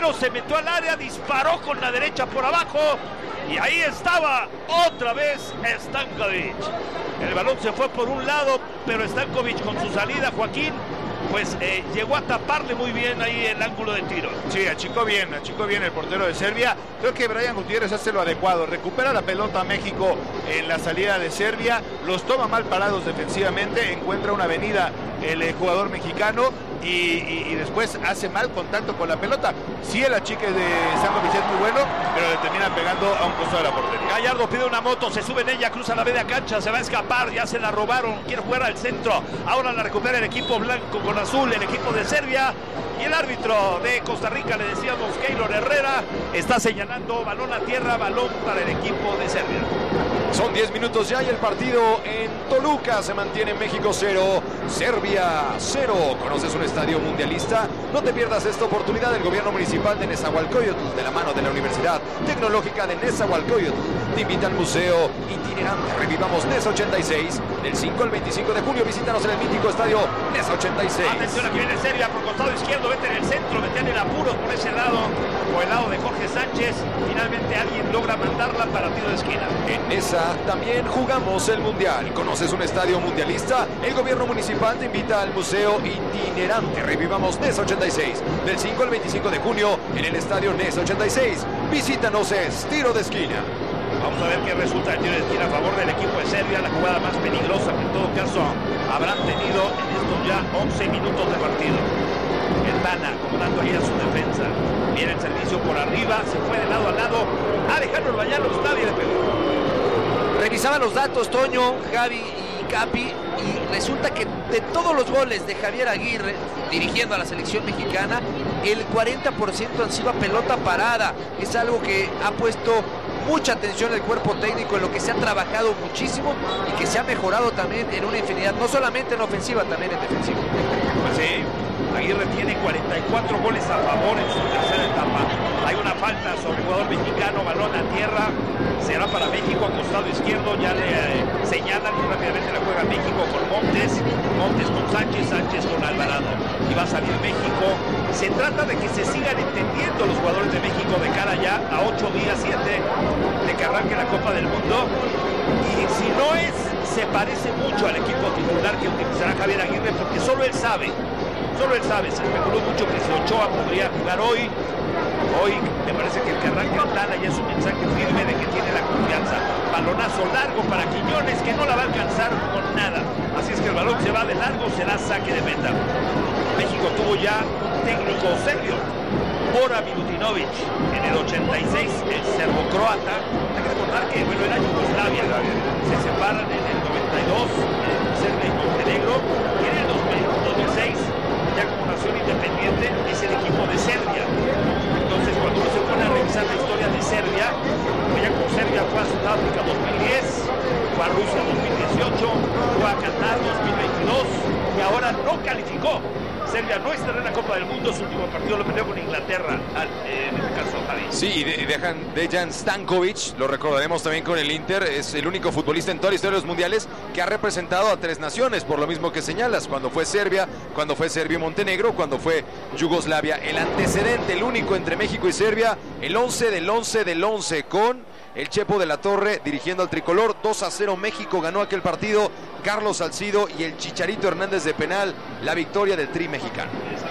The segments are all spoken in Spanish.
Romero se metió al área, disparó con la derecha por abajo y ahí estaba otra vez Stankovic. El balón se fue por un lado, pero Stankovic con su salida, Joaquín, pues llegó a taparle muy bien ahí el ángulo de tiro. Sí, achicó bien el portero de Serbia. Creo que Brian Gutiérrez hace lo adecuado, recupera la pelota a México en la salida de Serbia, los toma mal parados defensivamente, encuentra una avenida el jugador mexicano y después hace mal contacto con la pelota. Sí, el achique de Stankovic es muy bueno, pero le termina pegando a un costado de la portería. Gallardo pide una moto, se sube en ella, cruza la media cancha, se va a escapar, ya se la robaron, quiere jugar al centro. Ahora la recupera el equipo blanco con azul, el equipo de Serbia. Y el árbitro de Costa Rica, le decíamos, Keylor Herrera, está señalando balón a tierra, balón para el equipo de Serbia. Son 10 minutos ya y el partido en Toluca se mantiene. México 0, Serbia 0. ¿Conoces un estadio mundialista? No te pierdas esta oportunidad del gobierno municipal de Nezahualcóyotl, de la mano de la Universidad Tecnológica de Nezahualcóyotl. Te invita al museo itinerante Revivamos NES 86. Del 5 al 25 de junio visítanos en el mítico estadio NES 86. Atención, aquí viene Serbia por costado izquierdo, vete en el centro, vete en el apuro por ese lado, por el lado de Jorge Sánchez. Finalmente alguien logra mandarla para tiro de esquina. En esa también jugamos el mundial. ¿Conoces un estadio mundialista? El gobierno municipal te invita al museo itinerante Revivamos NES 86. Del 5 al 25 de junio en el estadio NES 86. Visítanos, es tiro de esquina. Vamos a ver qué resulta el tiro de esquina a favor del equipo de Serbia, la jugada más peligrosa que en todo caso habrán tenido en estos ya 11 minutos de partido. El Tana acomodando ahí a su defensa. Viene el servicio por arriba, se fue de lado a lado. Alejandro Bañanos, nadie le pegó. Revisaba los datos, Toño, Javi y Capi, y resulta que de todos los goles de Javier Aguirre dirigiendo a la selección mexicana, el 40% han sido a pelota parada. Es algo que ha puesto mucha atención el cuerpo técnico, en lo que se ha trabajado muchísimo y que se ha mejorado también en una infinidad, no solamente en ofensiva, también en defensiva. Pues sí, Aguirre tiene 44 goles a favor en su tercera etapa. Hay una falta sobre el jugador mexicano, balón a tierra, será para México, a costado izquierdo, ya le señalan y rápidamente la juega México con Montes con Sánchez, Sánchez con Alvarado, y va a salir México. Se trata de que se sigan entendiendo los jugadores de México de cara ya a 8 días, 7 de que arranque la Copa del Mundo, y si no es, se parece mucho al equipo titular que utilizará Javier Aguirre, porque solo él sabe, se especuló mucho que si Ochoa podría jugar hoy me parece que el que arranca el Tala ya es un mensaje firme de que tiene la confianza. Balonazo largo para Quiñones, que no la va a alcanzar con nada, así es que el balón se va de largo, será saque de meta. México tuvo ya un técnico serbio, Bora Milutinovic, en el 86, el serbo-croata. Hay que recordar que era Yugoslavia, se separan en el 92, Serbia y Montenegro, y en el 2006, ya como nación independiente, es el equipo de Serbia. Entonces, cuando uno se pone a revisar la historia de Serbia, ya como Serbia fue a Sudáfrica 2010, fue a Rusia 2018, fue a Qatar 2022 y ahora no calificó. Serbia no estará en la Copa del Mundo, su último partido lo perdió con Inglaterra, en este caso, Javi. Sí, y Dejan Stankovic, lo recordaremos también con el Inter, es el único futbolista en toda la historia de los mundiales que ha representado a 3 naciones, por lo mismo que señalas, cuando fue Serbia y Montenegro, cuando fue Yugoslavia. El antecedente, el único entre México y Serbia, el 11 del 11 del 11, con el Chepo de la Torre dirigiendo al tricolor. 2-0 México ganó aquel partido, Carlos Salcido y el Chicharito Hernández de penal, la victoria del Tri mexicano.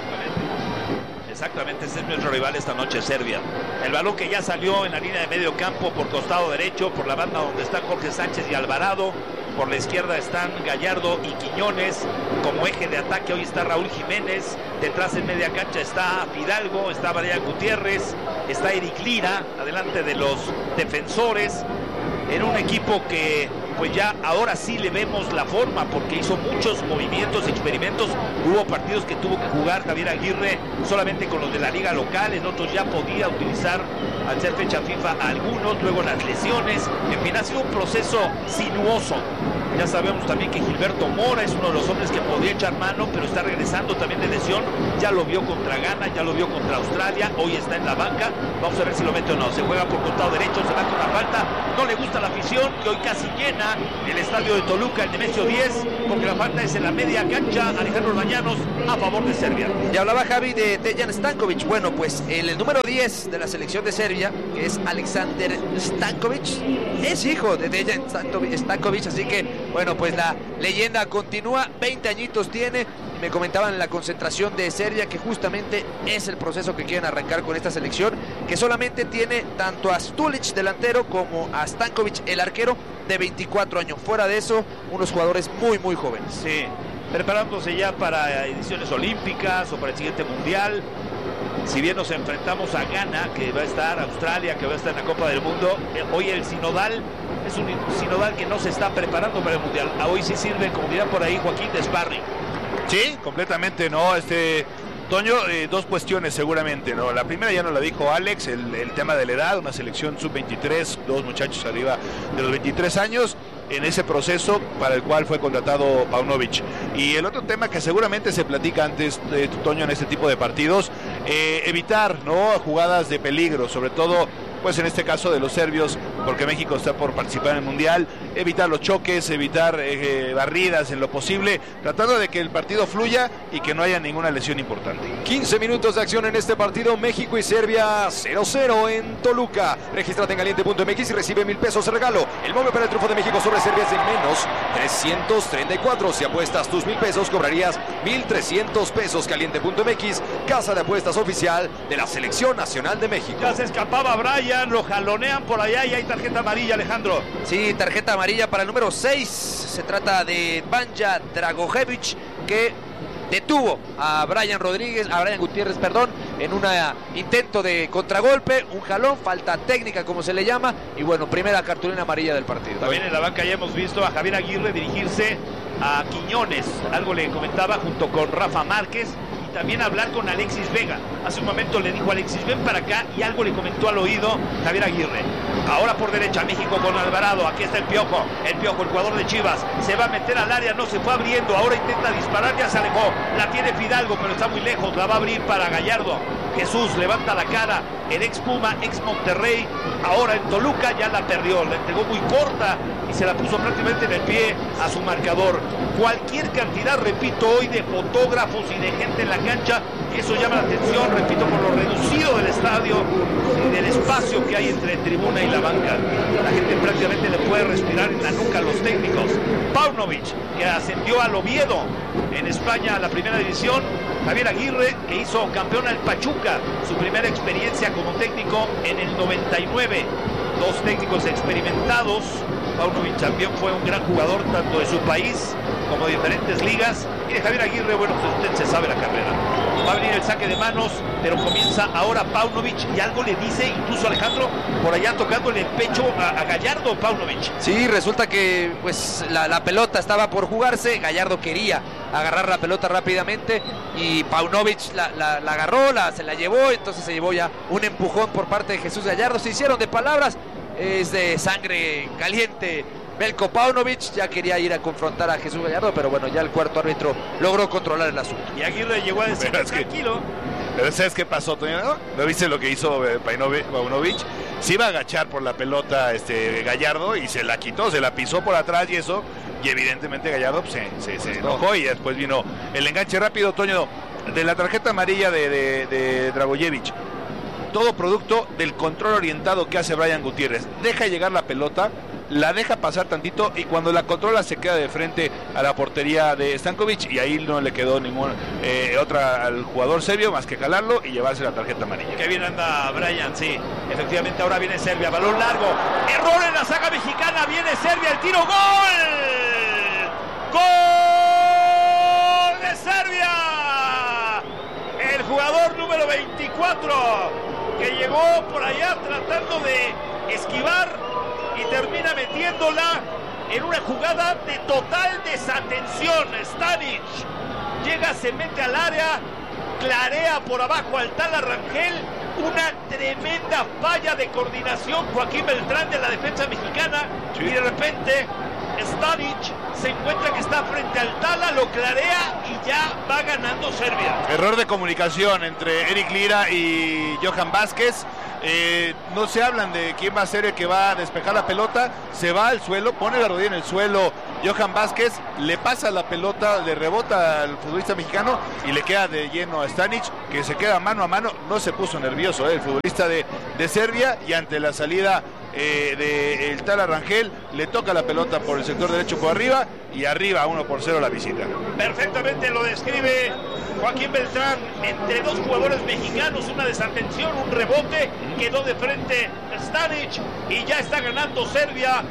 Exactamente, ese es nuestro rival esta noche, Serbia. El balón que ya salió en la línea de medio campo por costado derecho, por la banda donde están Jorge Sánchez y Alvarado. Por la izquierda están Gallardo y Quiñones. Como eje de ataque hoy está Raúl Jiménez. Detrás en media cancha está Fidalgo, está Brian Gutiérrez, está Eric Lira, adelante de los defensores. En un equipo que pues ya ahora sí le vemos la forma, porque hizo muchos movimientos, experimentos. Hubo partidos que tuvo que jugar Javier Aguirre solamente con los de la liga local, en otros ya podía utilizar al ser fecha FIFA a algunos, luego las lesiones. En fin, ha sido un proceso sinuoso. Ya sabemos también que Gilberto Mora es uno de los hombres que podría echar mano, pero está regresando también de lesión. Ya lo vio contra Ghana, ya lo vio contra Australia, hoy está en la banca. Vamos a ver si lo mete o no. Se juega por costado derecho, se va con la falta. No le gusta la afición, que hoy casi llena gana el estadio de Toluca, el Nemesio 10, porque la falta es en la media cancha. Alejandro Orbañanos a favor de Serbia. Y hablaba Javi de Dejan Stankovic. Bueno, pues el número 10 de la selección de Serbia, que es Aleksandar Stankovic, es hijo de Dejan Stankovic, así que, bueno, pues la leyenda continúa. 20 añitos tiene. Me comentaban en la concentración de Serbia que justamente es el proceso que quieren arrancar con esta selección, que solamente tiene tanto a Stulic, delantero, como a Stankovic, el arquero, de 24 años. Fuera de eso, unos jugadores muy, muy jóvenes. Sí, preparándose ya para ediciones olímpicas o para el siguiente mundial. Si bien nos enfrentamos a Ghana, que va a estar, Australia, que va a estar en la Copa del Mundo, hoy el sinodal es un sinodal que no se está preparando para el mundial. Hoy sí sirve, como dirá por ahí Joaquín, de sparring. Sí, completamente, ¿no? Toño, dos cuestiones seguramente, ¿no? La primera ya nos la dijo Alex, el tema de la edad, una selección sub-23, dos muchachos arriba de los 23 años, en ese proceso para el cual fue contratado Paunovic. Y el otro tema que seguramente se platica antes, Toño, en este tipo de partidos, evitar, ¿no?, jugadas de peligro, sobre todo, pues en este caso de los serbios, porque México está por participar en el Mundial, evitar los choques, evitar barridas en lo posible, tratando de que el partido fluya y que no haya ninguna lesión importante. 15 minutos de acción en este partido, México y Serbia 0-0 en Toluca. Regístrate en caliente.mx y recibe 1,000 pesos de regalo. El móvil para el triunfo de México sobre Serbia es de menos 334. Si apuestas tus 1,000 pesos, cobrarías 1,300 pesos. Caliente.mx, casa de apuestas oficial de la Selección Nacional de México. Ya se escapaba Brian, lo jalonean por allá y hay tarjeta amarilla, Alejandro. Sí, tarjeta amarilla para el número 6. Se trata de Banja Dragojevic, que detuvo a Brian Gutiérrez, en un intento de contragolpe, un jalón, falta técnica como se le llama, y bueno, primera cartulina amarilla del partido. También en la banca ya hemos visto a Javier Aguirre dirigirse a Quiñones, algo le comentaba junto con Rafa Márquez, y también hablar con Alexis Vega. Hace un momento le dijo a Alexis, ven para acá, y algo le comentó al oído Javier Aguirre. Ahora por derecha México con Alvarado, aquí está el Piojo, el jugador de Chivas, se va a meter al área, no se fue abriendo, ahora intenta disparar, ya se alejó, la tiene Fidalgo, pero está muy lejos, la va a abrir para Gallardo. Jesús levanta la cara, el ex Puma, ex Monterrey, ahora en Toluca ya la perdió, la entregó muy corta y se la puso prácticamente en el pie a su marcador. Cualquier cantidad, repito, hoy de fotógrafos y de gente en la cancha, eso llama la atención, repito, por lo reducido del estadio y del espacio que hay entre tribuna y la banca. La gente prácticamente le puede respirar en la nuca a los técnicos. Paunovic, que ascendió al Oviedo en España a la primera división. Javier Aguirre, que hizo campeón al Pachuca, su primera experiencia como técnico en el 99. Dos técnicos experimentados. Paunovic también fue un gran jugador tanto de su país como de diferentes ligas. Y de Javier Aguirre, bueno, pues usted se sabe la carrera. Va a venir el saque de manos, pero comienza ahora Paunovic y algo le dice, incluso Alejandro, por allá tocándole el pecho a Gallardo, Paunovic. Sí, resulta que pues la pelota estaba por jugarse, Gallardo quería agarrar la pelota rápidamente y Paunovic la agarró, se la llevó, entonces se llevó ya un empujón por parte de Jesús Gallardo. Se hicieron de palabras, es de sangre caliente. Belko Paunovic ya quería ir a confrontar a Jesús Gallardo, pero bueno, ya el cuarto árbitro logró controlar el asunto. Y Aguirre llegó a decir, tranquilo. Pero ¿sabes qué pasó, Toño? ¿No viste lo que hizo Paunovic? Se iba a agachar por la pelota Gallardo y se la quitó, se la pisó por atrás y eso, y evidentemente Gallardo pues, se enojó y después vino el enganche rápido, Toño, de la tarjeta amarilla de Dragojevic. Todo producto del control orientado que hace Brian Gutiérrez. Deja llegar la pelota, la deja pasar tantito y cuando la controla se queda de frente a la portería de Stankovic y ahí no le quedó ninguna otra al jugador serbio más que jalarlo y llevarse la tarjeta amarilla. Qué bien anda Brian, sí. Efectivamente ahora viene Serbia, balón largo, error en la saga mexicana, viene Serbia, el tiro, ¡gol! ¡Gol de Serbia! El jugador número 24 que llegó por allá tratando de esquivar y termina metiéndola en una jugada de total desatención. Stanic llega, se mete al área, clarea por abajo al Tala Rangel, una tremenda falla de coordinación Joaquín Beltrán de la defensa mexicana, sí. Y de repente Stanic se encuentra que está frente al Tala, lo clarea y ya va ganando Serbia. Error de comunicación entre Eric Lira y Johan Vázquez. No se hablan de quién va a ser el que va a despejar la pelota, se va al suelo, pone la rodilla en el suelo Johan Vázquez, le pasa la pelota, le rebota al futbolista mexicano y le queda de lleno a Stanic, que se queda mano a mano. No se puso nervioso el futbolista de Serbia, y ante la salida del Tala Rangel le toca la pelota por el sector derecho por arriba, y arriba 1-0 la visita. Perfectamente lo describe Joaquín Beltrán. Entre dos jugadores mexicanos, una desatención, un rebote, quedó de frente Stanic y ya está ganando Serbia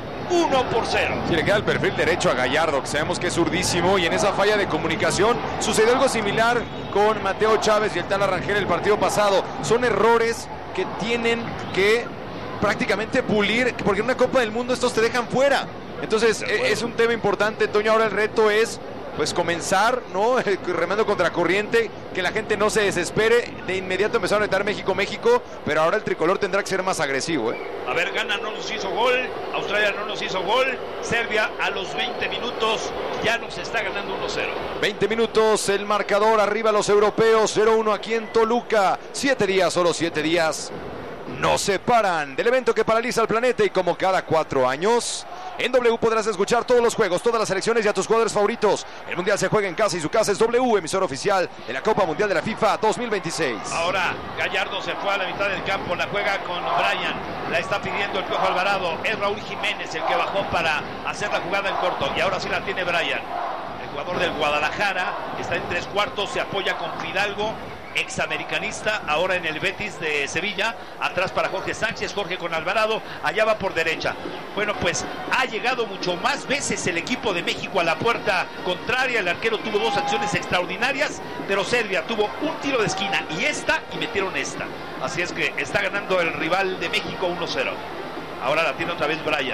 1-0. Sí, le queda el perfil derecho a Gallardo, que sabemos que es zurdísimo, y en esa falla de comunicación sucedió algo similar con Mateo Chávez y el Tala Rangel el partido pasado. Son errores que tienen que prácticamente pulir, porque en una Copa del Mundo estos te dejan fuera. Entonces es un tema importante, Toño. Ahora el reto es pues comenzar, ¿no? Remando contra corriente, que la gente no se desespere. De inmediato empezaron a gritar México, pero ahora el tricolor tendrá que ser más agresivo, A ver, Ghana no nos hizo gol, Australia no nos hizo gol, Serbia a los 20 minutos ya nos está ganando 1-0. 20 minutos, el marcador, arriba los europeos, 0-1 aquí en Toluca. 7 días, solo 7 días nos separan del evento que paraliza al planeta, y como cada 4 años, en W podrás escuchar todos los juegos, todas las selecciones y a tus jugadores favoritos. El Mundial se juega en casa y su casa es W, emisor oficial de la Copa Mundial de la FIFA 2026. Ahora Gallardo se fue a la mitad del campo, la juega con Bryan, la está pidiendo el Piojo Alvarado. Es Raúl Jiménez el que bajó para hacer la jugada en corto, y ahora sí la tiene Bryan. El jugador del Guadalajara está en 3/4, se apoya con Fidalgo, examericanista, ahora en el Betis de Sevilla. Atrás para Jorge Sánchez, Jorge con Alvarado, allá va por derecha. Bueno, pues ha llegado mucho más veces el equipo de México a la puerta contraria. El arquero tuvo 2 acciones extraordinarias, pero Serbia tuvo un tiro de esquina y metieron esta. Así es que está ganando el rival de México 1-0. Ahora la tiene otra vez Bryan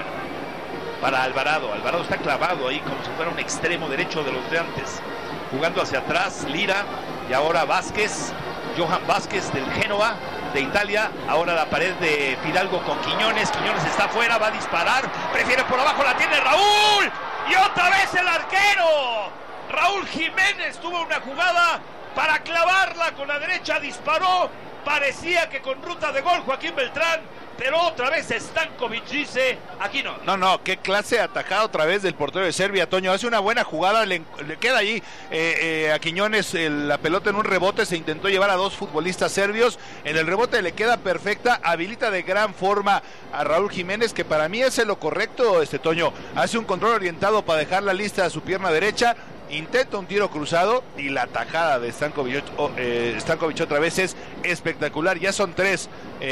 para Alvarado. Alvarado está clavado ahí como si fuera un extremo derecho de los de antes, jugando hacia atrás Lira. Y ahora Vázquez, Johan Vázquez del Génova de Italia. Ahora la pared de Fidalgo con Quiñones. Quiñones está afuera, va a disparar, prefiere por abajo, la tiene Raúl. Y otra vez el arquero Raúl Jiménez tuvo una jugada para clavarla con la derecha, disparó, parecía que con ruta de gol Joaquín Beltrán, pero otra vez Stankovic dice, aquí no. No, qué clase de atajada otra vez del portero de Serbia, Toño. Hace una buena jugada, le queda ahí a Quiñones la pelota en un rebote, se intentó llevar a 2 futbolistas serbios, en el rebote le queda perfecta, habilita de gran forma a Raúl Jiménez, que para mí es lo correcto, Toño. Hace un control orientado para dejar la lista a su pierna derecha, intenta un tiro cruzado, y la tajada de Stankovic otra vez es espectacular. Ya son 3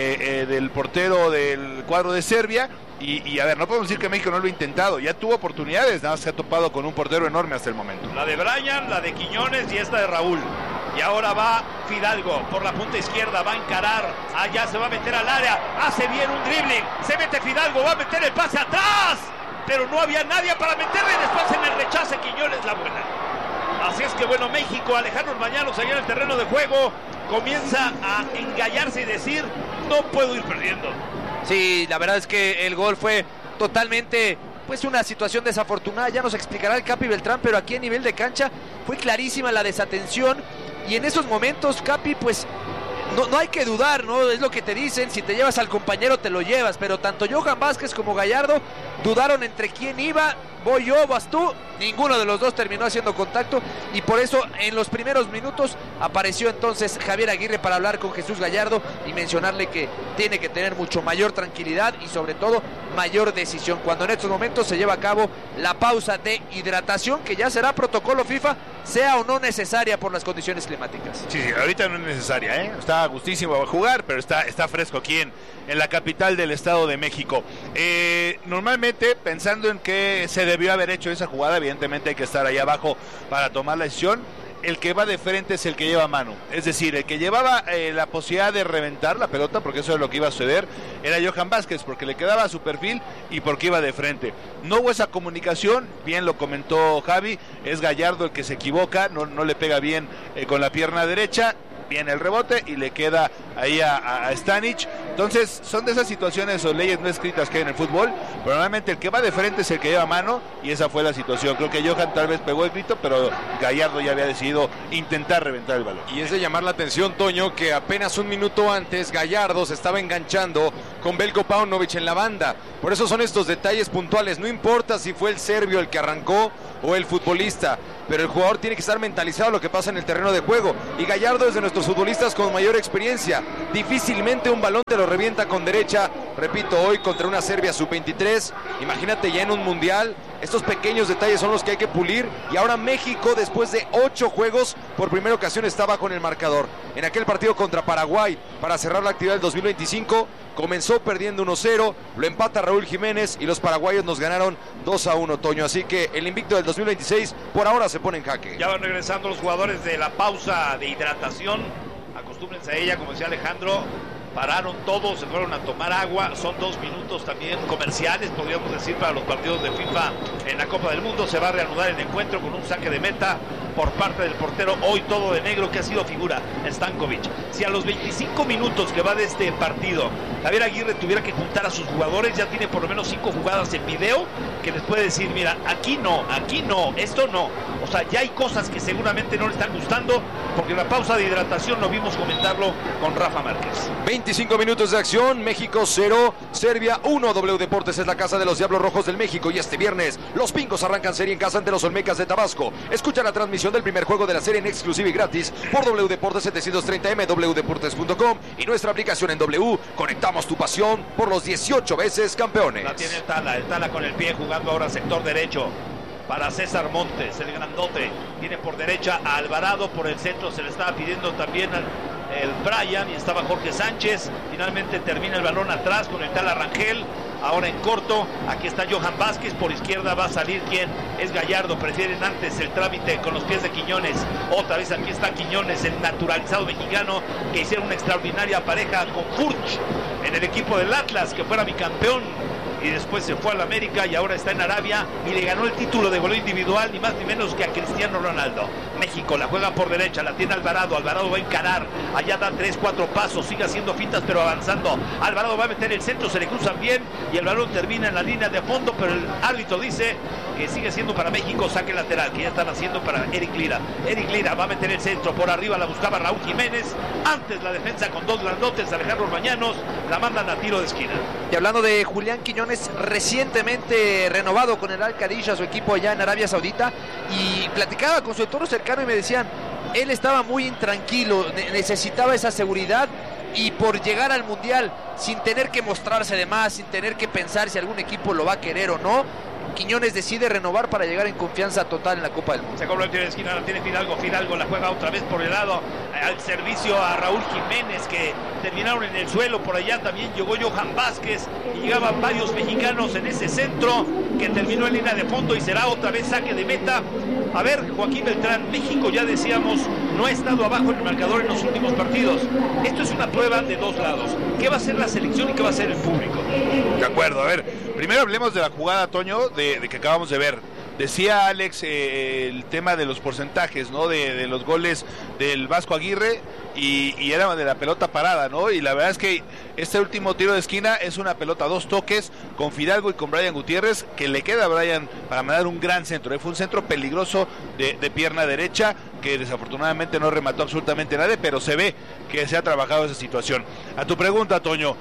del portero del cuadro de Serbia, y a ver, no podemos decir que México no lo ha intentado, ya tuvo oportunidades, nada más se ha topado con un portero enorme hasta el momento. La de Bryan, la de Quiñones y esta de Raúl. Y ahora va Fidalgo por la punta izquierda, va a encarar, allá se va a meter al área, hace bien un dribbling, se mete Fidalgo, va a meter el pase atrás, pero no había nadie para meterle, después en el rechace Quiñones la buena. Así es que bueno, México, Alejandro Mañanos allá en el terreno de juego, comienza a engallarse y decir, no puedo ir perdiendo. Sí, la verdad es que el gol fue totalmente, pues, una situación desafortunada. Ya nos explicará el Capi Beltrán, pero aquí a nivel de cancha fue clarísima la desatención, y en esos momentos Capi, pues no hay que dudar, ¿no? Es lo que te dicen, si te llevas al compañero te lo llevas, pero tanto Johan Vázquez como Gallardo dudaron entre quién iba, voy yo, vas tú, ninguno de los dos terminó haciendo contacto, y por eso en los primeros minutos apareció entonces Javier Aguirre para hablar con Jesús Gallardo y mencionarle que tiene que tener mucho mayor tranquilidad y sobre todo mayor decisión, cuando en estos momentos se lleva a cabo la pausa de hidratación, que ya será protocolo FIFA, sea o no necesaria por las condiciones climáticas. Sí, ahorita no es necesaria, está gustísimo a jugar, pero está fresco aquí en la capital del Estado de México. Normalmente, pensando en que se debió haber hecho esa jugada, evidentemente hay que estar ahí abajo para tomar la decisión. El que va de frente es el que lleva mano, es decir, el que llevaba la posibilidad de reventar la pelota, porque eso es lo que iba a suceder, era Johan Vázquez, porque le quedaba a su perfil y porque iba de frente. No hubo esa comunicación, bien lo comentó Javi, es Gallardo el que se equivoca, no le pega bien con la pierna derecha. viene el rebote y le queda ahí a Stanic. Entonces son de esas situaciones o leyes no escritas que hay en el fútbol, pero normalmente el que va de frente es el que lleva mano, y esa fue la situación. Creo que Johan tal vez pegó el grito, pero Gallardo ya había decidido intentar reventar el balón. Y es de llamar la atención, Toño, que apenas un minuto antes Gallardo se estaba enganchando con Veljko Paunovic en la banda. Por eso son estos detalles puntuales, no importa si fue el serbio el que arrancó o el futbolista, pero el jugador tiene que estar mentalizado a lo que pasa en el terreno de juego, y Gallardo es de nuestros futbolistas con mayor experiencia. Difícilmente un balón te lo revienta con derecha, repito, hoy contra una Serbia sub-23, imagínate ya en un mundial. Estos pequeños detalles son los que hay que pulir, y ahora México, después de 8 juegos, por primera ocasión está bajo en el marcador. En aquel partido contra Paraguay, para cerrar la actividad del 2025, comenzó perdiendo 1-0, lo empata Raúl Jiménez y los paraguayos nos ganaron 2-1, Toño. Así que el invicto del 2026 por ahora se pone en jaque. Ya van regresando los jugadores de la pausa de hidratación. Acostúmbrense a ella, como decía Alejandro. Pararon todos, se fueron a tomar agua. Son 2 minutos también comerciales, podríamos decir, para los partidos de FIFA en la Copa del Mundo. Se va a reanudar el encuentro con un saque de meta por parte del portero, hoy todo de negro, que ha sido figura, Stankovic. Si a los 25 minutos que va de este partido Javier Aguirre tuviera que juntar a sus jugadores, ya tiene por lo menos 5 jugadas en video que les puede decir, mira, aquí no, esto no. O sea, ya hay cosas que seguramente no le están gustando, porque en la pausa de hidratación lo vimos comentarlo con Rafa Márquez. 25 minutos de acción, México 0, Serbia 1. W Deportes es la casa de los Diablos Rojos del México, y este viernes los Pingos arrancan serie en casa ante los Olmecas de Tabasco. Escucha la transmisión del primer juego de la serie en exclusiva y gratis por W Deportes 730M, wdeportes.com y nuestra aplicación en W. Conectamos tu pasión por los 18 veces campeones. La tiene el Tala con el pie, jugando ahora sector derecho para César Montes, el grandote. Tiene por derecha a Alvarado, por el centro se le estaba pidiendo también el Brian, y estaba Jorge Sánchez. Finalmente termina el balón atrás con el Tala Rangel. Ahora en corto, aquí está Johan Vázquez, por izquierda va a salir quien es Gallardo. Prefieren antes el trámite con los pies de Quiñones. Otra vez aquí está Quiñones, el naturalizado mexicano, que hicieron una extraordinaria pareja con Furch en el equipo del Atlas, que fuera bicampeón y después se fue al América y ahora está en Arabia y le ganó el título de goleo individual ni más ni menos que a Cristiano Ronaldo. México la juega por derecha, la tiene Alvarado va a encarar, allá da 3-4 pasos, sigue haciendo fintas pero avanzando. Alvarado va a meter el centro, se le cruzan bien y el balón termina en la línea de fondo, pero el árbitro dice que sigue siendo para México saque lateral, que ya están haciendo para Eric Lira. Eric Lira va a meter el centro, por arriba la buscaba Raúl Jiménez, antes la defensa con 2 grandotes, Alejandro Orbañanos, la mandan a tiro de esquina. Y hablando de Julián Quiñones, recientemente renovado con el Al-Khadija, su equipo allá en Arabia Saudita, y platicaba con su entorno cercano y me decían, él estaba muy intranquilo, necesitaba esa seguridad, y por llegar al Mundial sin tener que mostrarse de más, sin tener que pensar si algún equipo lo va a querer o no, Quiñones decide renovar para llegar en confianza total en la Copa del Mundo. Se cobra el tiro de esquina, la tiene Fidalgo la juega otra vez por el lado, al servicio a Raúl Jiménez, que terminaron en el suelo. Por allá también llegó Johan Vázquez y llegaban varios mexicanos en ese centro, que terminó en línea de fondo y será otra vez saque de meta. A ver, Joaquín Beltrán, México, ya decíamos, no ha estado abajo en el marcador en los últimos partidos. Esto es una prueba de 2 lados. ¿Qué va a hacer la selección y qué va a hacer el público? De acuerdo, a ver, primero hablemos de la jugada, Toño, de que acabamos de ver. Decía Alex el tema de los porcentajes, ¿no? De los goles del Vasco Aguirre y era de la pelota parada, ¿no? Y la verdad es que este último tiro de esquina es una pelota a 2 toques con Fidalgo y con Brian Gutiérrez, que le queda a Brian para mandar un gran centro. Fue un centro peligroso de pierna derecha, que desafortunadamente no remató absolutamente nadie, pero se ve que se ha trabajado esa situación. A tu pregunta, Toño,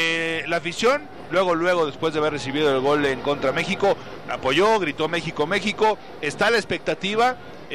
la afición, luego después de haber recibido el gol en contra México, apoyó, gritó México, está la expectativa,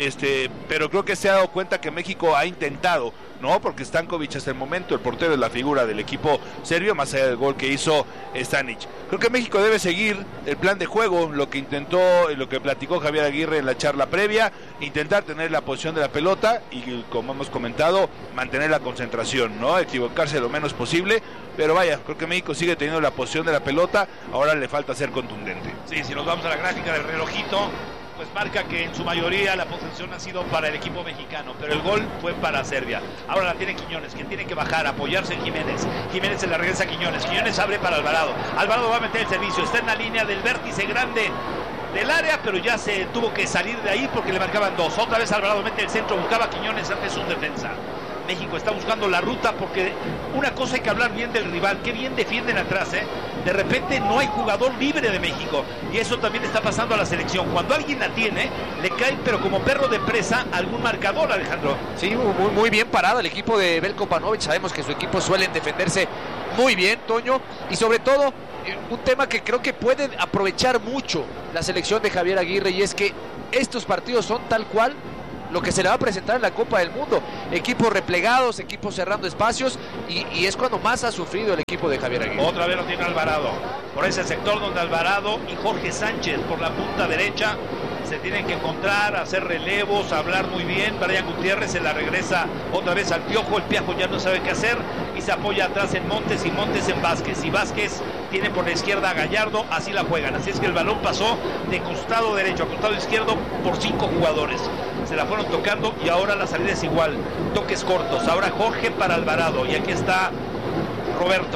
pero creo que se ha dado cuenta que México ha intentado, ¿no? Porque Stankovic hasta el momento, el portero, es la figura del equipo serbio, más allá del gol que hizo Stanic. Creo que México debe seguir el plan de juego, lo que intentó, lo que platicó Javier Aguirre en la charla previa, intentar tener la posición de la pelota y, como hemos comentado, mantener la concentración, ¿no? Equivocarse lo menos posible, pero vaya, creo que México sigue teniendo la posición de la pelota, ahora le falta ser contundente. Sí, si nos vamos a la gráfica del relojito, pues marca que en su mayoría la posesión ha sido para el equipo mexicano, pero el gol fue para Serbia. Ahora la tiene Quiñones, que tiene que bajar, apoyarse en Jiménez. Jiménez se la regresa a Quiñones abre para Alvarado. Alvarado va a meter el servicio, está en la línea del vértice grande del área, pero ya se tuvo que salir de ahí porque le marcaban 2. Otra vez Alvarado mete el centro, buscaba a Quiñones, antes un defensa. México está buscando la ruta, porque una cosa hay que hablar bien del rival, qué bien defienden atrás, De repente no hay jugador libre de México, y eso también está pasando a la selección. Cuando alguien la tiene, le cae, pero como perro de presa, algún marcador, Alejandro. Sí, muy bien parado el equipo de Veljko Paunović. Sabemos que su equipo suelen defenderse muy bien, Toño, y sobre todo un tema que creo que puede aprovechar mucho la selección de Javier Aguirre, y es que estos partidos son tal cual lo que se le va a presentar en la Copa del Mundo. Equipos replegados, equipos cerrando espacios, y es cuando más ha sufrido el equipo de Javier Aguirre. Otra vez lo tiene Alvarado, por ese sector donde Alvarado y Jorge Sánchez por la punta derecha se tienen que encontrar, hacer relevos, hablar muy bien. Brian Gutiérrez se la regresa otra vez al Piojo, el Piojo ya no sabe qué hacer y se apoya atrás en Montes y Montes en Vázquez, y Vázquez tiene por la izquierda a Gallardo, así la juegan. Así es que el balón pasó de costado derecho a costado izquierdo por 5 jugadores. Se la fueron tocando y ahora la salida es igual, toques cortos. Ahora Jorge para Alvarado, y aquí está Roberto,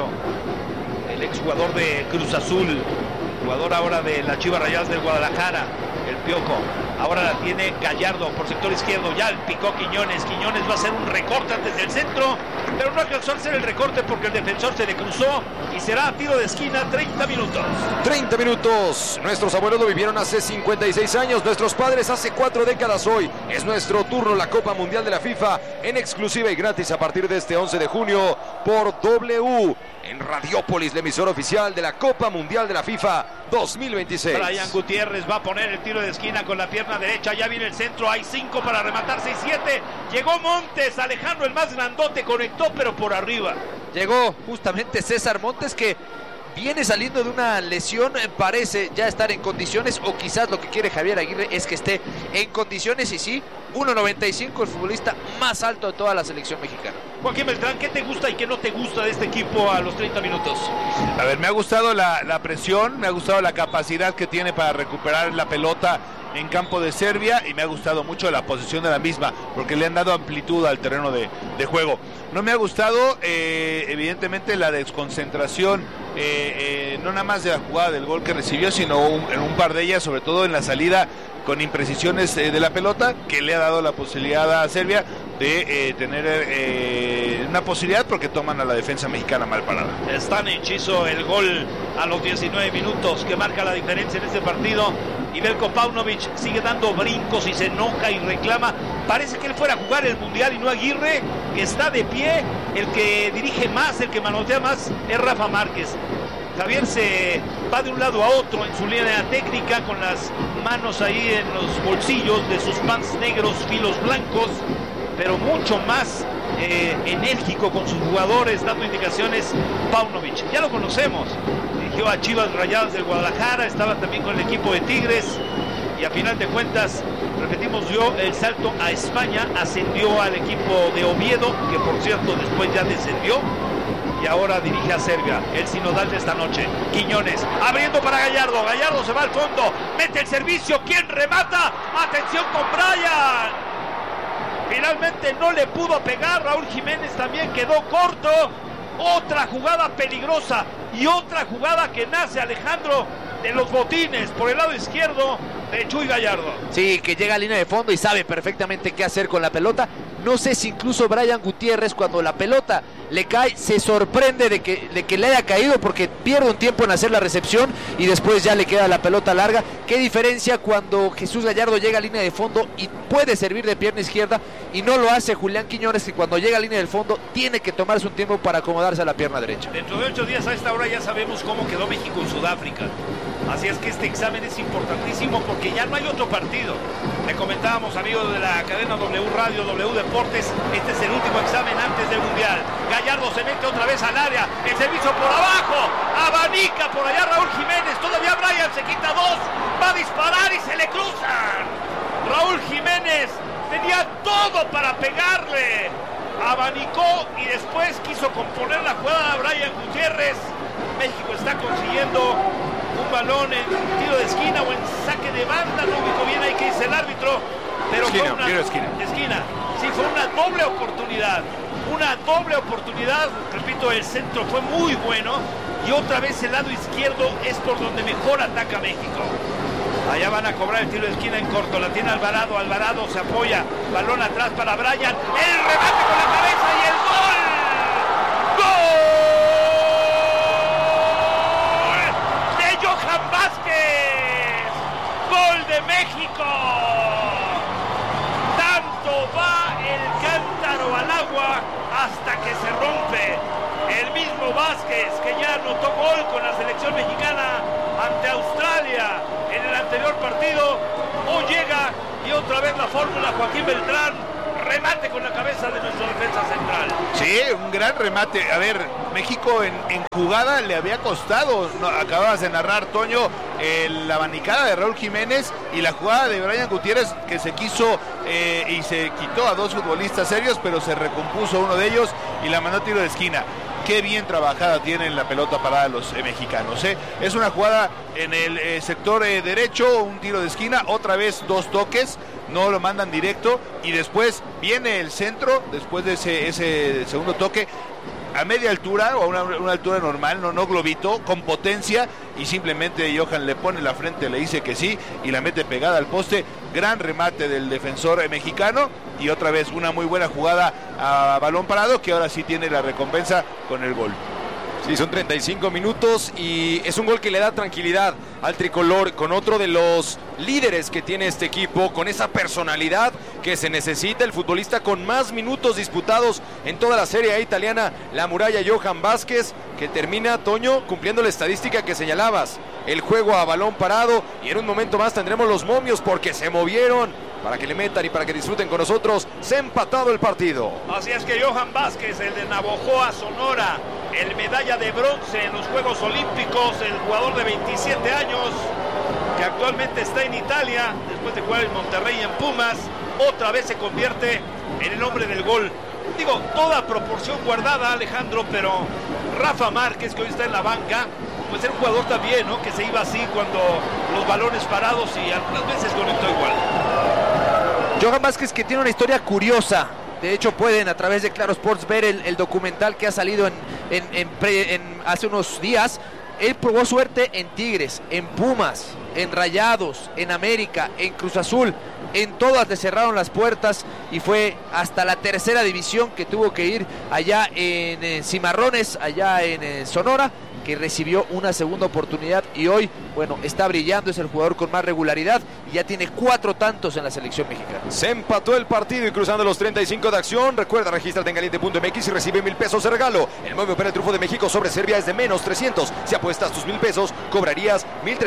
el exjugador de Cruz Azul, jugador ahora de las Chivas Rayadas del Guadalajara, el Piojo. Ahora la tiene Gallardo por sector izquierdo, ya el picó Quiñones. Quiñones va a hacer un recorte antes del centro, pero no alcanzó a hacer el recorte porque el defensor se le cruzó, y será a tiro de esquina. 30 minutos. 30 minutos. Nuestros abuelos lo vivieron hace 56 años, nuestros padres hace 4 décadas. Hoy es nuestro turno, la Copa Mundial de la FIFA, en exclusiva y gratis a partir de este 11 de junio por W, en Radiópolis, la emisora oficial de la Copa Mundial de la FIFA 2026. Brian Gutiérrez va a poner el tiro de esquina con la pierna derecha, ya viene el centro, hay 5 para rematar, 6-7, llegó Montes, Alejandro el más grandote, conectó pero por arriba. Llegó justamente César Montes, que viene saliendo de una lesión, parece ya estar en condiciones, o quizás lo que quiere Javier Aguirre es que esté en condiciones, y sí, 1.95, el futbolista más alto de toda la selección mexicana. Joaquín Beltrán, ¿qué te gusta y qué no te gusta de este equipo a los 30 minutos? A ver, me ha gustado la presión, me ha gustado la capacidad que tiene para recuperar la pelota en campo de Serbia, y me ha gustado mucho la posición de la misma, porque le han dado amplitud al terreno de juego. No me ha gustado, evidentemente, la desconcentración, no nada más de la jugada del gol que recibió, sino en un par de ellas, sobre todo en la salida, con imprecisiones de la pelota, que le ha dado la posibilidad a Serbia de tener una posibilidad, porque toman a la defensa mexicana mal parada. Stanic hizo el gol a los 19 minutos que marca la diferencia en este partido, y Veljko Paunović sigue dando brincos y se enoja y reclama. Parece que él fuera a jugar el Mundial y no Aguirre, que está de pie. El que dirige más, el que manotea más es Rafa Márquez. Javier se va de un lado a otro en su línea técnica, con las manos ahí en los bolsillos de sus pants negros, filos blancos, pero mucho más enérgico con sus jugadores, dando indicaciones. Paunović, ya lo conocemos, dirigió a Chivas Rayadas del Guadalajara, estaba también con el equipo de Tigres, y a final de cuentas, repetimos, dio el salto a España, ascendió al equipo de Oviedo, que por cierto después ya descendió, y ahora dirige a Serbia, el sinodal de esta noche. Quiñones abriendo para Gallardo, Gallardo se va al fondo, mete el servicio, ¿quién remata? Atención con Brian, finalmente no le pudo pegar. Raúl Jiménez también quedó corto. Otra jugada peligrosa, y otra jugada que nace, Alejandro, de los botines por el lado izquierdo de Chuy Gallardo. Sí, que llega a línea de fondo y sabe perfectamente qué hacer con la pelota. No sé si incluso Brian Gutiérrez, cuando la pelota le cae, se sorprende de que le haya caído, porque pierde un tiempo en hacer la recepción y después ya le queda la pelota larga. Qué diferencia cuando Jesús Gallardo llega a línea de fondo y puede servir de pierna izquierda, y no lo hace Julián Quiñones, que cuando llega a línea del fondo tiene que tomarse un tiempo para acomodarse a la pierna derecha. Dentro de 8 días a esta hora ya sabemos cómo quedó México en Sudáfrica. Así es que este examen es importantísimo, porque ya no hay otro partido. Le comentábamos, amigos de la cadena W Radio, W Deportes, este es el último examen antes del Mundial. Gallardo se mete otra vez al área, el servicio por abajo, abanica por allá Raúl Jiménez, todavía Brian se quita 2, va a disparar y se le cruzan. Raúl Jiménez tenía todo para pegarle, abanicó y después quiso componer la jugada a Brian Gutiérrez. México está consiguiendo un balón en tiro de esquina o en saque de banda, no ubicó bien ahí que dice el árbitro, pero esquina, fue una esquina. Sí, fue una doble oportunidad, repito, el centro fue muy bueno, y otra vez el lado izquierdo es por donde mejor ataca México. Allá van a cobrar el tiro de esquina en corto. La tiene Alvarado. Alvarado se apoya. Balón atrás para Brian. El remate con la cabeza y el gol. ¡Gol! De Johan Vázquez. ¡Gol de México! Tanto va el cántaro al agua hasta que se rompe. El mismo Vázquez, que ya anotó gol con la selección mexicana ante Australia en el anterior partido, hoy llega y otra vez la fórmula Joaquín Beltrán, remate con la cabeza de nuestro defensa central. Sí, un gran remate. A ver, México en jugada le había costado, acababas de narrar, Toño, la abanicada de Raúl Jiménez y la jugada de Brian Gutiérrez, que se quiso y se quitó a dos futbolistas serios, pero se recompuso uno de ellos y la mandó a tiro de esquina. Qué bien trabajada tienen la pelota parada los mexicanos. Es una jugada en el sector derecho, un tiro de esquina, otra vez dos toques, no lo mandan directo y después viene el centro, después de ese segundo toque, a media altura o a una altura normal, no globito, con potencia, y simplemente Johan le pone la frente, le dice que sí y la mete pegada al poste. Gran remate del defensor mexicano y otra vez una muy buena jugada a balón parado, que ahora sí tiene la recompensa con el gol. Sí, son 35 minutos y es un gol que le da tranquilidad al tricolor, con otro de los líderes que tiene este equipo, con esa personalidad que se necesita, el futbolista con más minutos disputados en toda la Serie A italiana, la muralla Johan Vázquez, que termina, Toño, cumpliendo la estadística que señalabas, el juego a balón parado, y en un momento más tendremos los momios porque se movieron para que le metan y para que disfruten con nosotros. Se ha empatado el partido. Así es que Johan Vázquez, el de Navojoa, Sonora, el medalla de bronce en los Juegos Olímpicos, el jugador de 27 años que actualmente está en Italia después de jugar en Monterrey y en Pumas, otra vez se convierte en el hombre del gol. Digo, toda proporción guardada, Alejandro, pero Rafa Márquez, que hoy está en la banca, pues era un jugador también, ¿no?, que se iba así cuando los balones parados, y algunas veces conectó igual. Johan Vázquez, que tiene una historia curiosa. De hecho, pueden a través de Claro Sports ver el documental que ha salido hace unos días. Él probó suerte en Tigres, en Pumas, en Rayados, en América, en Cruz Azul. En todas le cerraron las puertas y fue hasta la tercera división que tuvo que ir allá en Cimarrones, allá en Sonora, que recibió una segunda oportunidad y hoy, bueno, está brillando, es el jugador con más regularidad y ya tiene 4 tantos en la selección mexicana. Se empató el partido y cruzando los 35 de acción. Recuerda, regístrate en caliente.mx y recibe 1,000 pesos de regalo. El nuevo para el triunfo de México sobre Serbia es de menos 300. Si apuestas tus 1,000 pesos, cobrarías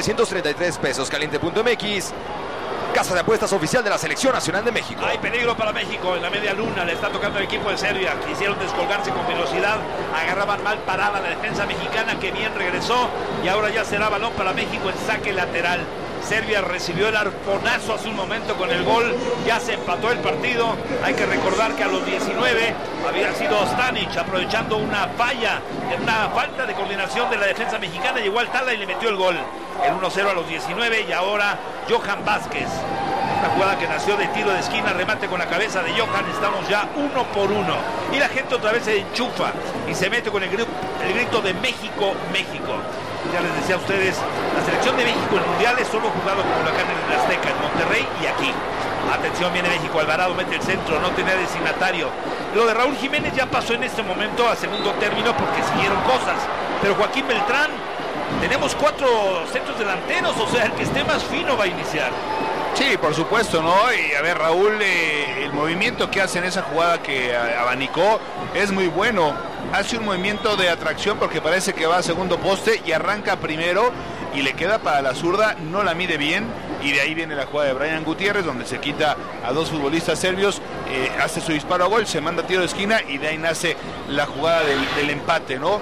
1,333 pesos. Caliente.mx, casa de apuestas oficial de la Selección Nacional de México. Hay peligro para México en la media luna, le está tocando el equipo de Serbia. Quisieron descolgarse con velocidad, agarraban mal parada la defensa mexicana, que bien regresó, y ahora ya será balón para México en saque lateral. Serbia recibió el arponazo hace un momento con el gol, ya se empató el partido. Hay que recordar que a los 19 había sido Stanic, aprovechando una falla, una falta de coordinación de la defensa mexicana, llegó al tala y le metió el gol. El 1-0 a los 19, y ahora Johan Vázquez. Una jugada que nació de tiro de esquina, remate con la cabeza de Johan, estamos ya 1-1. Y la gente otra vez se enchufa y se mete con el grito de México, México. Ya les decía a ustedes, la selección de México en mundiales solo ha jugado con Huracán en el Azteca, en Monterrey y aquí. Atención, viene México, Alvarado mete el centro, no tenía destinatario. Lo de Raúl Jiménez ya pasó en este momento a segundo término porque siguieron cosas. Pero Joaquín Beltrán, tenemos 4 centros delanteros, o sea, el que esté más fino va a iniciar. Sí, por supuesto, ¿no? Y a ver, Raúl, el movimiento que hace en esa jugada que abanicó es muy bueno. Hace un movimiento de atracción porque parece que va a segundo poste y arranca primero y le queda para la zurda, no la mide bien, y de ahí viene la jugada de Brian Gutiérrez, donde se quita a 2 futbolistas serbios, hace su disparo a gol, se manda tiro de esquina y de ahí nace la jugada del empate, ¿no?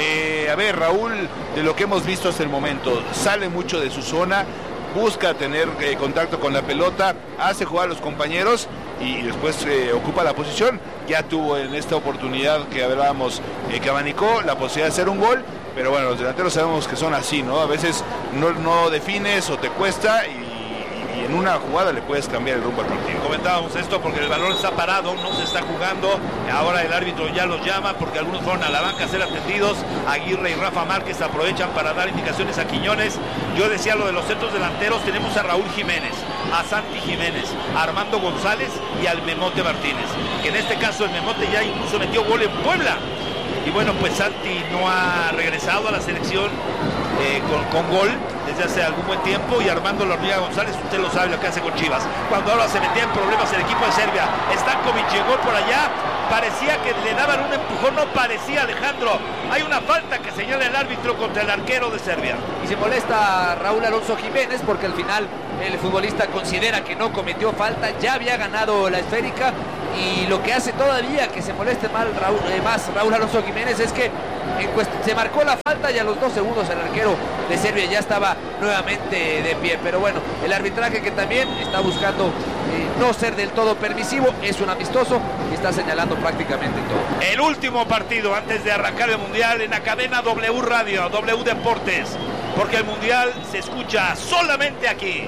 A ver, Raúl, de lo que hemos visto hasta el momento, sale mucho de su zona, busca tener contacto con la pelota, hace jugar a los compañeros y después ocupa la posición. Ya tuvo en esta oportunidad que hablábamos, que abanicó la posibilidad de hacer un gol, pero bueno, los delanteros sabemos que son así, ¿no? A veces no defines o te cuesta y y en una jugada le puedes cambiar el rumbo al partido. Comentábamos esto porque el balón está parado, no se está jugando. Ahora el árbitro ya los llama porque algunos fueron a la banca a ser atendidos. Aguirre y Rafa Márquez aprovechan para dar indicaciones a Quiñones. Yo decía lo de los centros delanteros, tenemos a Raúl Jiménez, a Santi Jiménez, a Armando González y al Memote Martínez, que en este caso el Memote ya incluso metió gol en Puebla. Y bueno, pues Santi no ha regresado a la selección con gol desde hace algún buen tiempo, y Armando La Hormiga González, usted lo sabe lo que hace con Chivas. Cuando ahora se metía en problemas el equipo de Serbia, Stankovic llegó por allá, parecía que le daban un empujón, no parecía, Alejandro. Hay una falta que señala el árbitro contra el arquero de Serbia. Y se molesta Raúl Alonso Jiménez porque al final el futbolista considera que no cometió falta, ya había ganado la esférica, y lo que hace todavía que se moleste más Raúl Alonso Jiménez es que se marcó la falta y a los 2 segundos el arquero de Serbia ya estaba nuevamente de pie. Pero bueno, el arbitraje que también está buscando no ser del todo permisivo, es un amistoso y está señalando prácticamente todo. El último partido antes de arrancar el Mundial en la cadena W Radio, W Deportes, porque el Mundial se escucha solamente aquí.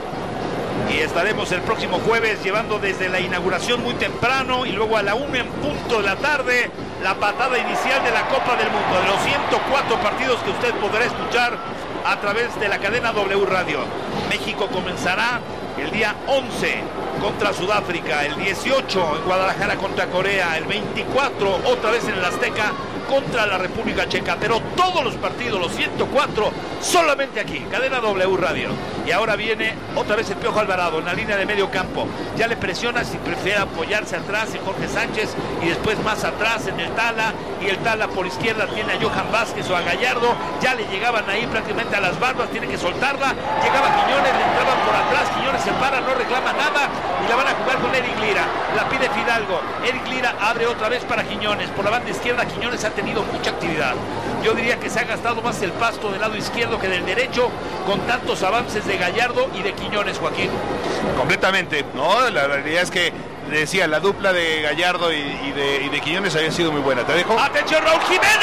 Y estaremos el próximo jueves llevando desde la inauguración muy temprano y luego a la 1 en punto de la tarde la patada inicial de la Copa del Mundo, de los 104 partidos que usted podrá escuchar a través de la cadena W Radio. México comenzará el día 11 contra Sudáfrica, el 18 en Guadalajara contra Corea, el 24 otra vez en el Azteca contra la República Checa, pero todos los partidos, los 104, solamente aquí, cadena W Radio. Y ahora viene otra vez el Piojo Alvarado en la línea de medio campo. Ya le presiona si prefiere apoyarse atrás en Jorge Sánchez y después más atrás en el Tala, y el Tala por izquierda tiene a Johan Vázquez o a Gallardo. Ya le llegaban ahí prácticamente a las barbas, tiene que soltarla. Llegaba Quiñones, le entraban por atrás, Quiñones se para, no reclama nada y la van a jugar con Eric Lira. La pide Fidalgo, Eric Lira abre otra vez para Quiñones. Por la banda izquierda Quiñones ha tenido mucha actividad. Yo diría que se ha gastado más el pasto del lado izquierdo que del derecho, con tantos avances de Gallardo y de Quiñones, Joaquín. Completamente, ¿no? La realidad es que, decía, la dupla de Gallardo y de Quiñones había sido muy buena. ¿Te dejo? ¡Atención, Raúl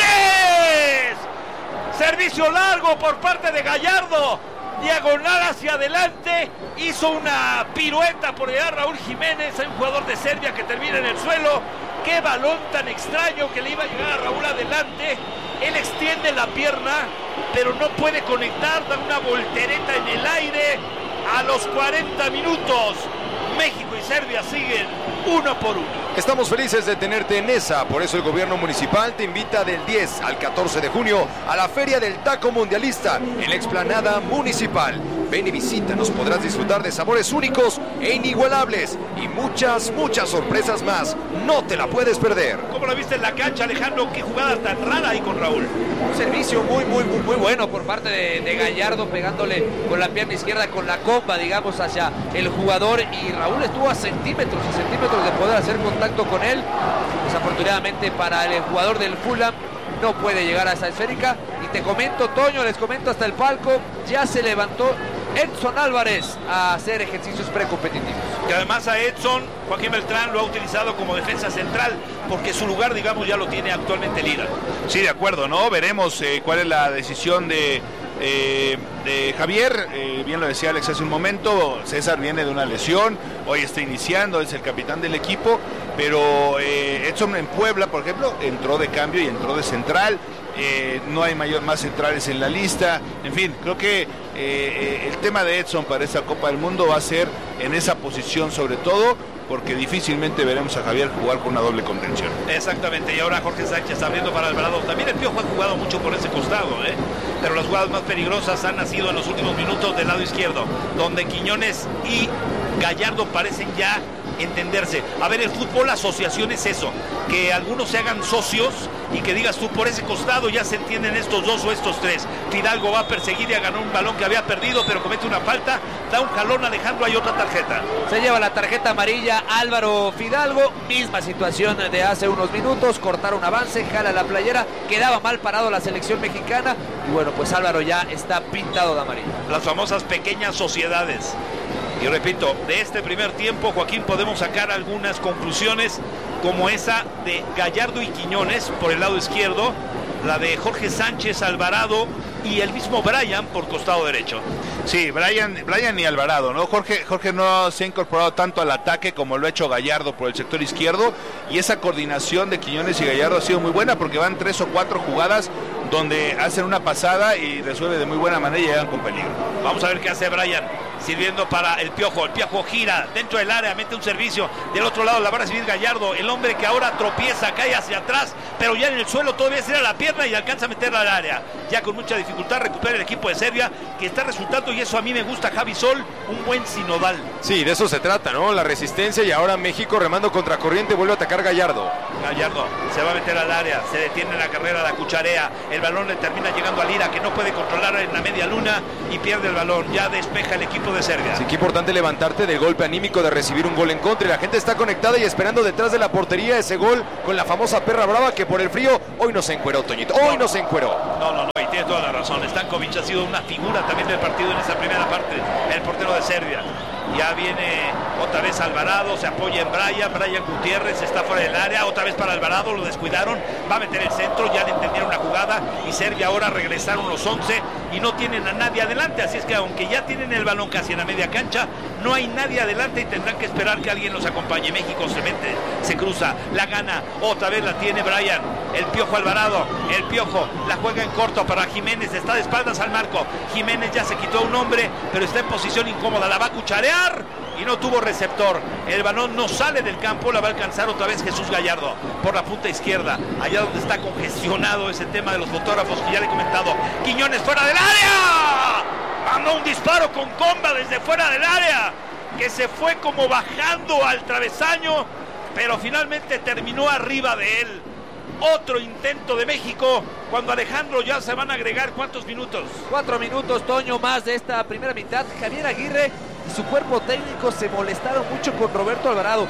Jiménez! Servicio largo por parte de Gallardo. Diagonal hacia adelante, hizo una pirueta por allá Raúl Jiménez. Hay un jugador de Serbia que termina en el suelo. Qué balón tan extraño que le iba a llegar a Raúl adelante. Él extiende la pierna, pero no puede conectar, da una voltereta en el aire. A los 40 minutos, México y Serbia siguen 1 por 1. Estamos felices de tenerte en ESA, por eso el gobierno municipal te invita del 10 al 14 de junio a la Feria del Taco Mundialista en la explanada municipal. Ven y visítanos, podrás disfrutar de sabores únicos e inigualables y muchas sorpresas más. No te la puedes perder. ¿Cómo la viste en la cancha, Alejandro? Qué jugada tan rara ahí con Raúl. Un servicio muy bueno por parte de Gallardo, pegándole con la pierna izquierda, con la copa, digamos, hacia el jugador, y Raúl estuvo a centímetros y centímetros de poder hacer contacto con él. Desafortunadamente para el jugador del Fulham no puede llegar a esa esférica. Y te comento, Toño, les comento, hasta el palco ya se levantó Edson Álvarez a hacer ejercicios precompetitivos. Y además a Edson, Joaquín Beltrán lo ha utilizado como defensa central, porque su lugar, digamos, ya lo tiene actualmente Lira. Sí, de acuerdo, ¿no? Veremos cuál es la decisión de Javier. Bien lo decía Alex hace un momento, César viene de una lesión, hoy está iniciando, es el capitán del equipo, pero Edson en Puebla, por ejemplo, entró de cambio y entró de central. No hay más centrales en la lista. En fin, creo que el tema de Edson para esta Copa del Mundo va a ser en esa posición, sobre todo porque difícilmente veremos a Javier jugar con una doble contención. Exactamente, y ahora Jorge Sánchez abriendo para Alvarado. También el Piojo ha jugado mucho por ese costado, pero las jugadas más peligrosas han nacido en los últimos minutos del lado izquierdo, donde Quiñones y Gallardo parecen ya entenderse. A ver, el fútbol asociación es eso, que algunos se hagan socios y que digas tú, por ese costado ya se entienden estos dos o esestos tres. Fidalgo va a perseguir y a ganar un balón que había perdido, pero comete una falta, da un jalón, Alejandro, hay otra tarjeta. Se lleva la tarjeta amarilla Álvaro Fidalgo, misma situación de hace unos minutos, cortar un avance, jala la playera, quedaba mal parado la selección mexicana, y bueno, pues Álvaro ya está pintado de amarillo. Las famosas pequeñas sociedades. Y repito, de este primer tiempo, Joaquín, podemos sacar algunas conclusiones como esa de Gallardo y Quiñones por el lado izquierdo, la de Jorge Sánchez, Alvarado y el mismo Brian por costado derecho. Sí, Brian y Alvarado, ¿no? Jorge no se ha incorporado tanto al ataque como lo ha hecho Gallardo por el sector izquierdo, y esa coordinación de Quiñones y Gallardo ha sido muy buena porque van 3 o 4 jugadas donde hacen una pasada y resuelve de muy buena manera y llegan con peligro. Vamos a ver qué hace Brian, sirviendo para el Piojo gira dentro del área, mete un servicio, del otro lado la va a recibir Gallardo, el hombre que ahora tropieza, cae hacia atrás, pero ya en el suelo todavía se da la pierna y alcanza a meterla al área, ya con mucha dificultad recupera el equipo de Serbia, que está resultando, y eso a mí me gusta, Javi Sol, un buen sinodal. Sí, de eso se trata, ¿no? La resistencia, y ahora México remando contra corriente, vuelve a atacar Gallardo Se va a meter al área, se detiene en la carrera, la cucharea, el balón le termina llegando a Lira, que no puede controlar en la media luna y pierde el balón, ya despeja el equipo de Serbia. Sí, qué importante levantarte del golpe anímico de recibir un gol en contra, y la gente está conectada y esperando detrás de la portería ese gol con la famosa perra brava, que por el frío hoy no se encueró, Toñito, hoy no se encueró. No, y tiene toda la razón. Stankovic ha sido una figura también del partido en esa primera parte, el portero de Serbia. Ya viene otra vez Alvarado, se apoya en Brian Gutiérrez está fuera del área, otra vez para Alvarado, lo descuidaron, va a meter el centro, ya le entendieron la jugada, y Serbia ahora regresaron los 11 y no tienen a nadie adelante, así es que aunque ya tienen el balón casi en la media cancha, no hay nadie adelante y tendrán que esperar que alguien los acompañe. México se mete, se cruza, la gana, otra vez la tiene Brian, el Piojo Alvarado, el Piojo la juega en corto para Jiménez, está de espaldas al marco, Jiménez ya se quitó a un hombre, pero está en posición incómoda, la va a cucharear y no tuvo receptor, el balón no sale del campo, la va a alcanzar otra vez Jesús Gallardo por la punta izquierda, allá donde está congestionado ese tema de los fotógrafos que ya le he comentado. Quiñones fuera del área, mandó un disparo con comba desde fuera del área, que se fue como bajando al travesaño, pero finalmente terminó arriba de él. Otro intento de México, cuando Alejandro ya se van a agregar, ¿cuántos minutos? 4 minutos, Toño, más de esta primera mitad. Javier Aguirre y su cuerpo técnico se molestaron mucho con Roberto Alvarado.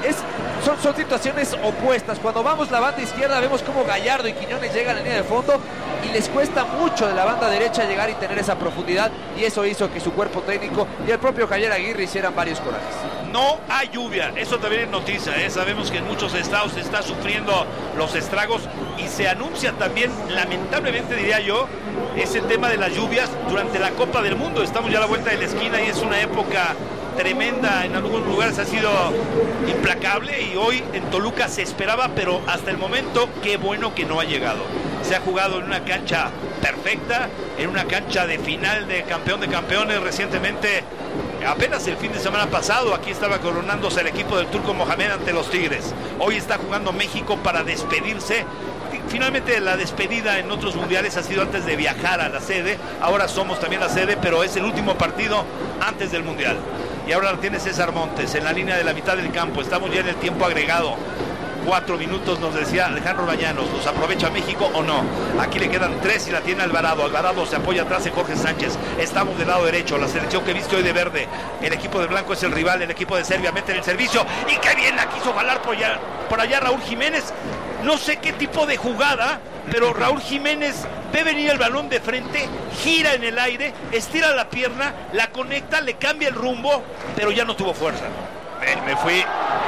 Son situaciones opuestas. Cuando vamos la banda izquierda vemos como Gallardo y Quiñones llegan a la línea de fondo y les cuesta mucho de la banda derecha llegar y tener esa profundidad, y eso hizo que su cuerpo técnico y el propio Javier Aguirre hicieran varios corajes. No hay lluvia, eso también es noticia, sabemos que en muchos estados se está sufriendo los estragos y se anuncia también, lamentablemente diría yo, ese tema de las lluvias durante la Copa del Mundo. Estamos ya a la vuelta de la esquina y es una época tremenda, en algunos lugares ha sido implacable, y hoy en Toluca se esperaba, pero hasta el momento qué bueno que no ha llegado. Se ha jugado en una cancha perfecta, en una cancha de final de campeón de campeones recientemente. Apenas el fin de semana pasado aquí estaba coronándose el equipo del Turco Mohamed ante los Tigres. Hoy está jugando México para despedirse. Finalmente la despedida en otros mundiales ha sido antes de viajar a la sede. Ahora somos también la sede, pero es el último partido antes del mundial. Y ahora la tiene César Montes en la línea de la mitad del campo. Estamos ya en el tiempo agregado. 4 minutos, nos decía Alejandro Bañanos. ¿Los aprovecha México o no? Aquí le quedan 3 y la tiene Alvarado. Alvarado se apoya atrás en Jorge Sánchez. Estamos del lado derecho. La selección que viste hoy de verde. El equipo de blanco es el rival. El equipo de Serbia mete en el servicio. Y qué bien la quiso jalar por allá Raúl Jiménez. No sé qué tipo de jugada, pero Raúl Jiménez ve venir el balón de frente, gira en el aire, estira la pierna, la conecta, le cambia el rumbo, pero ya no tuvo fuerza. Me fui.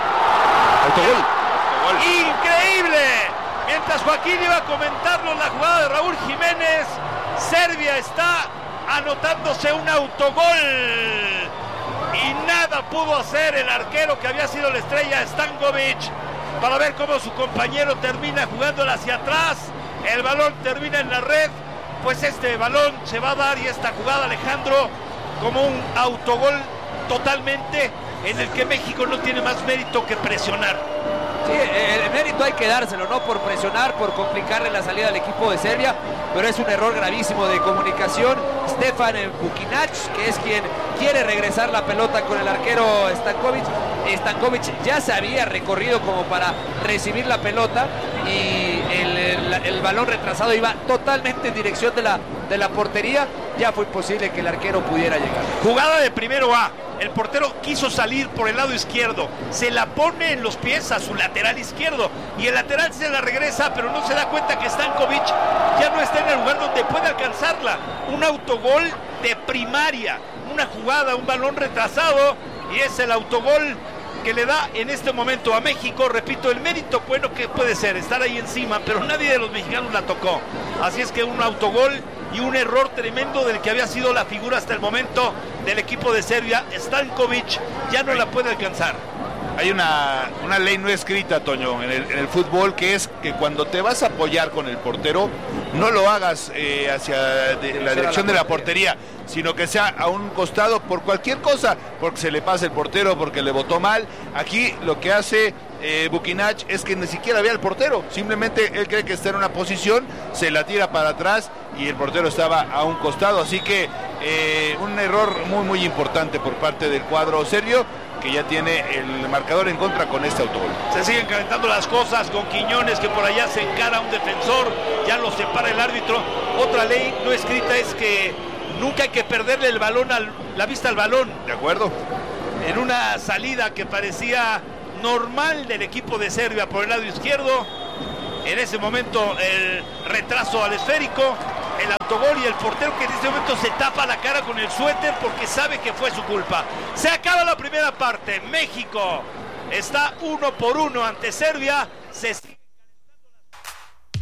Autogol. ¡Increíble! Mientras Joaquín iba a comentarnos la jugada de Raúl Jiménez, Serbia está anotándose un autogol. Y nada pudo hacer el arquero que había sido la estrella, Stankovic, para ver cómo su compañero termina jugándola hacia atrás. El balón termina en la red. Pues este balón se va a dar, y esta jugada, Alejandro, como un autogol totalmente, en el que México no tiene más mérito que presionar. Sí, el mérito hay que dárselo, no por presionar, por complicarle la salida al equipo de Serbia, pero es un error gravísimo de comunicación. Stefan Bukinac, que es quien quiere regresar la pelota con el arquero Stankovic. Stankovic ya se había recorrido como para recibir la pelota, y el balón retrasado iba totalmente en dirección de la portería. Ya fue imposible que el arquero pudiera llegar. Jugada de primero A. El portero quiso salir por el lado izquierdo, se la pone en los pies a su lateral izquierdo, y el lateral se la regresa, pero no se da cuenta que Stankovic ya no está en el lugar donde puede alcanzarla. Un autogol de primaria, una jugada, un balón retrasado, y es el autogol que le da en este momento a México, repito, el mérito bueno que puede ser estar ahí encima, pero nadie de los mexicanos la tocó. Así es que un autogol y un error tremendo del que había sido la figura hasta el momento del equipo de Serbia. Stankovic ya no la puede alcanzar. Hay una ley no escrita, Toño, en el fútbol, que es que cuando te vas a apoyar con el portero, no lo hagas hacia la dirección de la portería, sino que sea a un costado por cualquier cosa, porque se le pasa el portero, porque le botó mal. Aquí lo que hace Bukinach es que ni siquiera ve al portero, simplemente él cree que está en una posición, se la tira para atrás y el portero estaba a un costado, así que un error muy muy importante por parte del cuadro serbio, que ya tiene el marcador en contra con este autogol. Se siguen calentando las cosas con Quiñones, que por allá se encara a un defensor, ya lo separa el árbitro. Otra ley no escrita es que nunca hay que perderle el balón la vista al balón. ¿De acuerdo? En una salida que parecía normal del equipo de Serbia por el lado izquierdo, en ese momento el retraso al esférico, el autogol y el portero que en este momento se tapa la cara con el suéter porque sabe que fue su culpa. Se acaba la primera parte. México está 1-1 ante Serbia. Se